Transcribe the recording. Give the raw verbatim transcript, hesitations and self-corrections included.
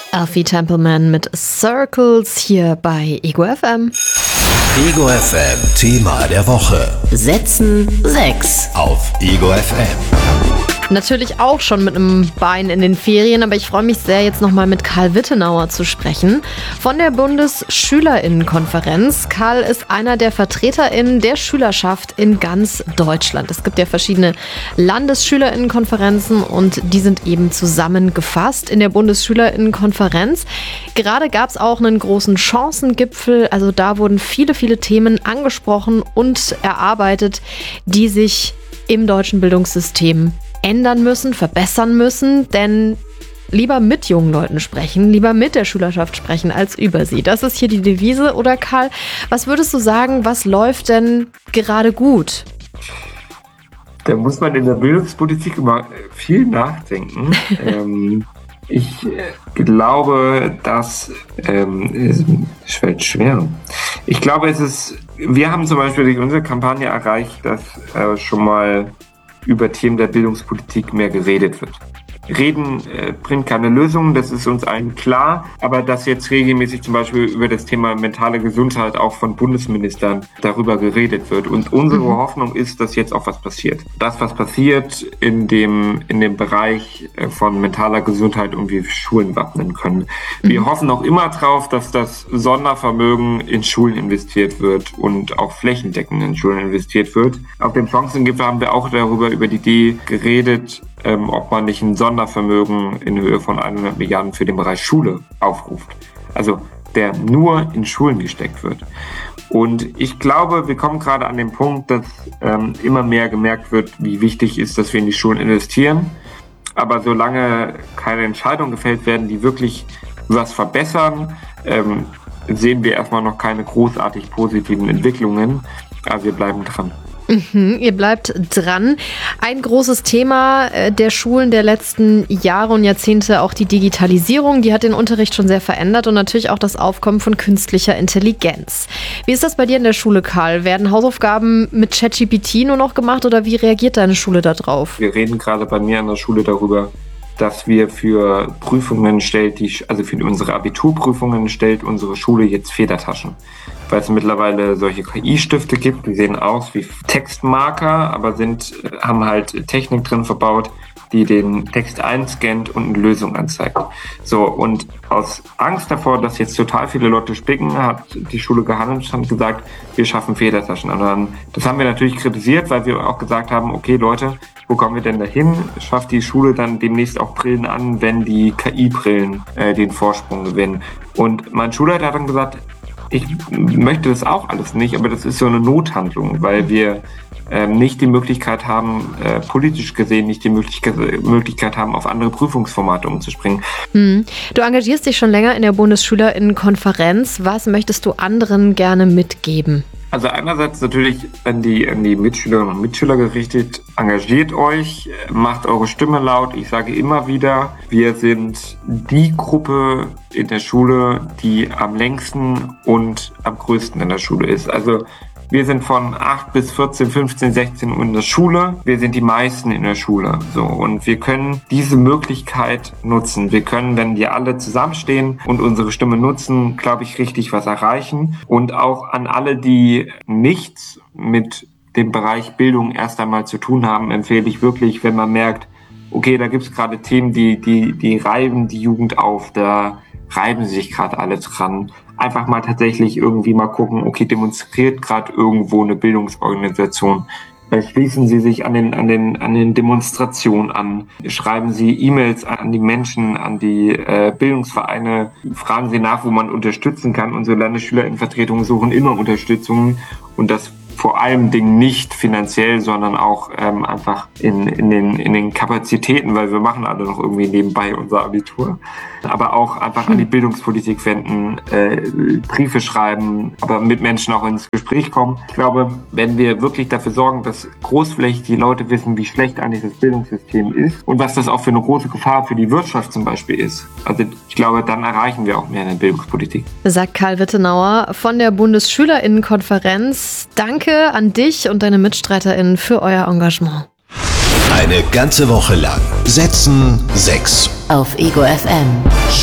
Alfie Templeman mit Circles hier bei Ego F M. Ego F M Thema der Woche. Setzen sechs Auf Ego F M. Natürlich auch schon mit einem Bein in den Ferien, aber ich freue mich sehr, jetzt nochmal mit Karl Wittenauer zu sprechen von der Bundesschülerinnenkonferenz. Karl ist einer der VertreterInnen der Schülerschaft in ganz Deutschland. Es gibt ja verschiedene Landesschülerinnenkonferenzen und die sind eben zusammengefasst in der Bundesschülerinnenkonferenz. Gerade gab es auch einen großen Chancengipfel, also da wurden viele, viele Themen angesprochen und erarbeitet, die sich im deutschen Bildungssystem ändern müssen, verbessern müssen, denn lieber mit jungen Leuten sprechen, lieber mit der Schülerschaft sprechen als über sie. Das ist hier die Devise, oder Karl? Was würdest du sagen, was läuft denn gerade gut? Da muss man in der Bildungspolitik immer viel nachdenken. ähm, ich glaube, dass ähm, es fällt schwer. Ich glaube, es ist, wir haben zum Beispiel durch unsere Kampagne erreicht, dass äh, schon mal über Themen der Bildungspolitik mehr geredet wird. Reden äh, bringt keine Lösungen, das ist uns allen klar, aber dass jetzt regelmäßig zum Beispiel über das Thema mentale Gesundheit auch von Bundesministern darüber geredet wird. Und unsere mhm. Hoffnung ist, dass jetzt auch was passiert. Das, was passiert in dem, in dem Bereich von mentaler Gesundheit und wie wir Schulen wappnen können. Mhm. Wir hoffen auch immer drauf, dass das Sondervermögen in Schulen investiert wird und auch flächendeckend in Schulen investiert wird. Auf dem Chancengipfel haben wir auch darüber, über die Idee geredet, Ähm, ob man nicht ein Sondervermögen in Höhe von hundert Milliarden für den Bereich Schule aufruft. Also der nur in Schulen gesteckt wird. Und ich glaube, wir kommen gerade an den Punkt, dass ähm, immer mehr gemerkt wird, wie wichtig ist, dass wir in die Schulen investieren. Aber solange keine Entscheidungen gefällt werden, die wirklich was verbessern, ähm, sehen wir erstmal noch keine großartig positiven Entwicklungen. Aber wir bleiben dran. Mhm, ihr bleibt dran. Ein großes Thema äh, der Schulen der letzten Jahre und Jahrzehnte, auch die Digitalisierung, die hat den Unterricht schon sehr verändert und natürlich auch das Aufkommen von künstlicher Intelligenz. Wie ist das bei dir in der Schule, Karl? Werden Hausaufgaben mit ChatGPT nur noch gemacht oder wie reagiert deine Schule da drauf? Wir reden gerade bei mir an der Schule darüber, dass wir für Prüfungen stellt, die, also für unsere Abiturprüfungen stellt unsere Schule jetzt Federtaschen. Weil es mittlerweile solche K I-Stifte gibt, die sehen aus wie Textmarker, aber sind, haben halt Technik drin verbaut, die den Text einscannt und eine Lösung anzeigt. So, und aus Angst davor, dass jetzt total viele Leute spicken, hat die Schule gehandelt und gesagt, wir schaffen Federtaschen. Und dann, das haben wir natürlich kritisiert, weil wir auch gesagt haben, okay Leute, wo kommen wir denn dahin? Schafft die Schule dann demnächst auch Brillen an, wenn die K I-Brillen äh, den Vorsprung gewinnen? Und mein Schulleiter hat dann gesagt, ich möchte das auch alles nicht, aber das ist so eine Nothandlung, weil wir ähm, nicht die Möglichkeit haben, äh, politisch gesehen nicht die Möglichkeit, Möglichkeit haben, auf andere Prüfungsformate umzuspringen. Hm. Du engagierst dich schon länger in der Bundesschülerinnenkonferenz. Was möchtest du anderen gerne mitgeben? Also einerseits natürlich an die, an die Mitschülerinnen und Mitschüler gerichtet, engagiert euch, macht eure Stimme laut. Ich sage immer wieder, wir sind die Gruppe in der Schule, die am längsten und am größten in der Schule ist. Also wir sind von acht bis vierzehn, fünfzehn, sechzehn Uhr in der Schule. Wir sind die meisten in der Schule. So, und wir können diese Möglichkeit nutzen. Wir können, wenn wir alle zusammenstehen und unsere Stimme nutzen, glaube ich, richtig was erreichen. Und auch an alle, die nichts mit dem Bereich Bildung erst einmal zu tun haben, empfehle ich wirklich, wenn man merkt, okay, da gibt es gerade Themen, die, die, die reiben die Jugend auf, da reiben sich gerade alle dran. Einfach mal tatsächlich irgendwie mal gucken, okay, demonstriert gerade irgendwo eine Bildungsorganisation. Schließen Sie sich an den, an den, an den Demonstrationen an. Schreiben Sie E-Mails an die Menschen, an die äh, Bildungsvereine. Fragen Sie nach, wo man unterstützen kann. Unsere Landesschülerinnenvertretungen suchen immer Unterstützung und das vor allem Dingen nicht finanziell, sondern auch ähm, einfach in, in, den, in den Kapazitäten, weil wir machen alle noch irgendwie nebenbei unser Abitur. Aber auch einfach an die Bildungspolitik wenden, äh, Briefe schreiben, aber mit Menschen auch ins Gespräch kommen. Ich glaube, wenn wir wirklich dafür sorgen, dass großflächig die Leute wissen, wie schlecht eigentlich das Bildungssystem ist und was das auch für eine große Gefahr für die Wirtschaft zum Beispiel ist. Also ich glaube, dann erreichen wir auch mehr in der Bildungspolitik. Sagt Karl Wittenauer von der Bundesschülerinnenkonferenz. Danke an dich und deine MitstreiterInnen für euer Engagement. Eine ganze Woche lang Setzen sechs auf Ego F M.